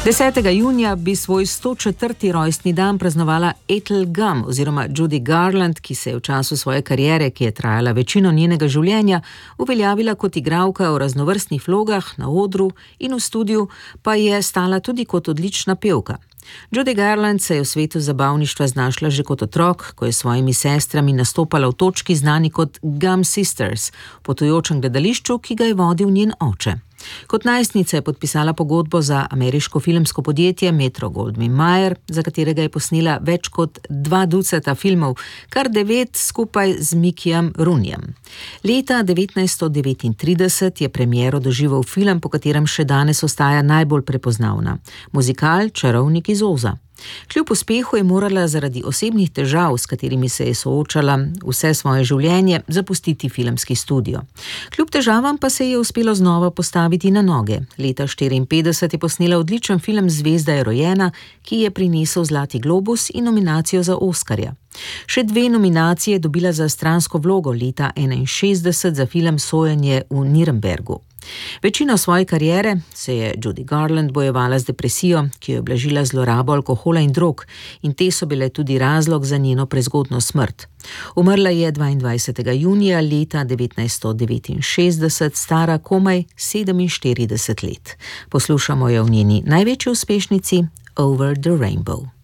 10. junija bi svoj 104. rojstni dan praznovala Ethel Gum oziroma Judy Garland, ki se je v času svoje kariere, ki je trajala večino njenega življenja, uveljavila kot igralka v raznovrstnih vlogah na odru in v studiu, pa je stala tudi kot odlična pevka. Judy Garland se je v svetu zabavništva znašla že kot otrok, ko je s svojimi sestrami nastopala v točki znani kot Gum Sisters, potujočem gledališču, ki ga je vodil njen oče. Kot najstnica je podpisala pogodbo za ameriško filmsko podjetje Metro-Goldwyn-Mayer, za katerega je posnela več kot 20 filmov, kar 9 skupaj z Mickeyjem Rooneyjem. Leta 1939 je premiero doživel film, po katerem še danes ostaja najbolj prepoznavna. Muzikal Čarovnik iz Oza. Kljub uspehu je morala zaradi osebnih težav, s katerimi se je soočala vse svoje življenje, zapustiti filmski studio. Kljub težavam pa se je uspelo znova postaviti na noge. Leta 1954 je posnela odličen film Zvezda je rojena, ki je prinesel Zlati globus in nominacijo za Oskarja. Še 2 nominacije je dobila za stransko vlogo leta 1961 za film Sojenje v Nürnbergu. Večino svoje kariere se je Judy Garland bojevala z depresijo, ki jo je blažila zlorabo alkohola in drog, in te so bile tudi razlog za njeno prezgodnjo smrt. Umrla je 22. junija leta 1969, stara komaj 47 let. Poslušamo jo v njeni največji uspešnici Over the Rainbow.